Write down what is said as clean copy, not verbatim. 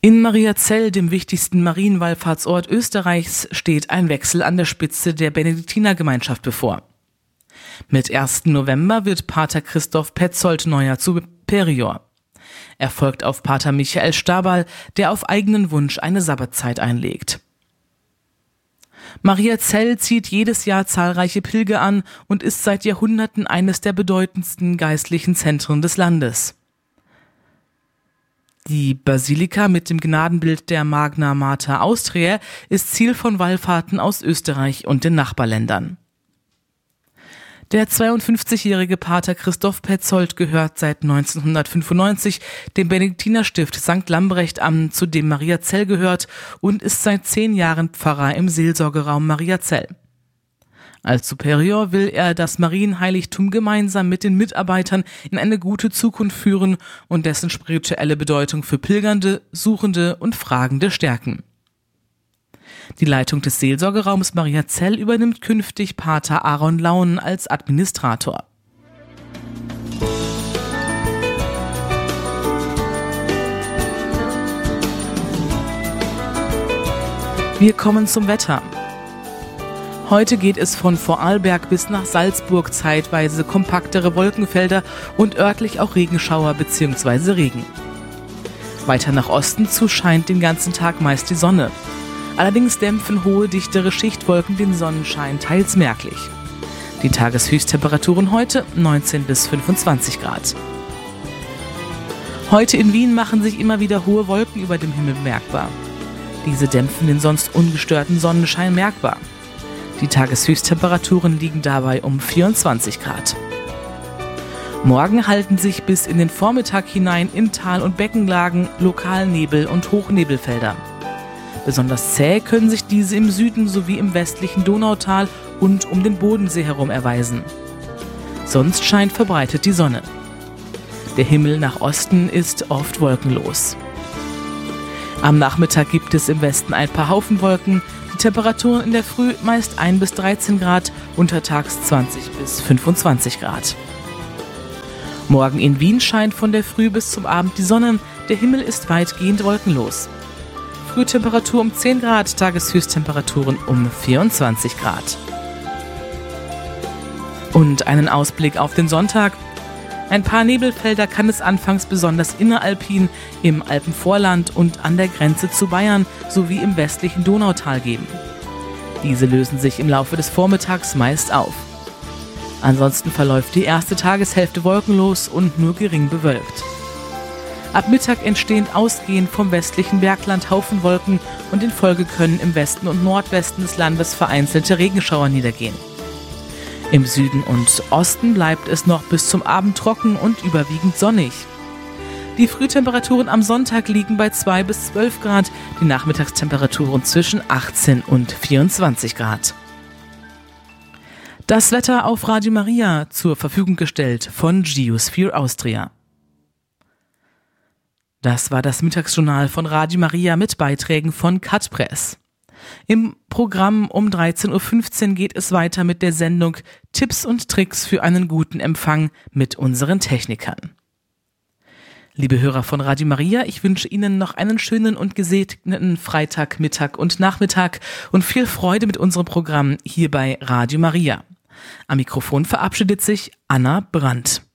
In Mariazell, dem wichtigsten Marienwallfahrtsort Österreichs, steht ein Wechsel an der Spitze der Benediktinergemeinschaft bevor. Mit 1. November wird Pater Christoph Petzold neuer Superior. Er folgt auf Pater Michael Stabal, der auf eigenen Wunsch eine Sabbatzeit einlegt. Mariazell zieht jedes Jahr zahlreiche Pilger an und ist seit Jahrhunderten eines der bedeutendsten geistlichen Zentren des Landes. Die Basilika mit dem Gnadenbild der Magna Mater Austriae ist Ziel von Wallfahrten aus Österreich und den Nachbarländern. Der 52-jährige Pater Christoph Petzold gehört seit 1995 dem Benediktinerstift St. Lambrecht an, zu dem Mariazell gehört, und ist seit 10 Jahren Pfarrer im Seelsorgeraum Mariazell. Als Superior will er das Marienheiligtum gemeinsam mit den Mitarbeitern in eine gute Zukunft führen und dessen spirituelle Bedeutung für Pilgernde, Suchende und Fragende stärken. Die Leitung des Seelsorgeraums Mariazell übernimmt künftig Pater Aaron Laun als Administrator. Wir kommen zum Wetter. Heute geht es von Vorarlberg bis nach Salzburg zeitweise kompaktere Wolkenfelder und örtlich auch Regenschauer bzw. Regen. Weiter nach Osten zu scheint den ganzen Tag meist die Sonne. Allerdings dämpfen hohe, dichtere Schichtwolken den Sonnenschein teils merklich. Die Tageshöchsttemperaturen heute 19 bis 25 Grad. Heute in Wien machen sich immer wieder hohe Wolken über dem Himmel bemerkbar. Diese dämpfen den sonst ungestörten Sonnenschein merkbar. Die Tageshöchsttemperaturen liegen dabei um 24 Grad. Morgen halten sich bis in den Vormittag hinein in Tal- und Beckenlagen lokal Nebel und Hochnebelfelder. Besonders zäh können sich diese im Süden sowie im westlichen Donautal und um den Bodensee herum erweisen. Sonst scheint verbreitet die Sonne. Der Himmel nach Osten ist oft wolkenlos. Am Nachmittag gibt es im Westen ein paar Haufenwolken. Die Temperaturen in der Früh meist 1 bis 13 Grad, untertags 20 bis 25 Grad. Morgen in Wien scheint von der Früh bis zum Abend die Sonne. Der Himmel ist weitgehend wolkenlos. Frühtemperatur um 10 Grad, Tageshöchsttemperaturen um 24 Grad. Und einen Ausblick auf den Sonntag. Ein paar Nebelfelder kann es anfangs besonders inneralpin, im Alpenvorland und an der Grenze zu Bayern sowie im westlichen Donautal geben. Diese lösen sich im Laufe des Vormittags meist auf. Ansonsten verläuft die erste Tageshälfte wolkenlos und nur gering bewölkt. Ab Mittag entstehen ausgehend vom westlichen Bergland Haufenwolken und in Folge können im Westen und Nordwesten des Landes vereinzelte Regenschauer niedergehen. Im Süden und Osten bleibt es noch bis zum Abend trocken und überwiegend sonnig. Die Frühtemperaturen am Sonntag liegen bei 2 bis 12 Grad, die Nachmittagstemperaturen zwischen 18 und 24 Grad. Das Wetter auf Radio Maria, zur Verfügung gestellt von Geosphere Austria. Das war das Mittagsjournal von Radio Maria mit Beiträgen von Katpress. Im Programm um 13.15 Uhr geht es weiter mit der Sendung Tipps und Tricks für einen guten Empfang mit unseren Technikern. Liebe Hörer von Radio Maria, ich wünsche Ihnen noch einen schönen und gesegneten Freitag, Mittag und Nachmittag und viel Freude mit unserem Programm hier bei Radio Maria. Am Mikrofon verabschiedet sich Anna Brandt.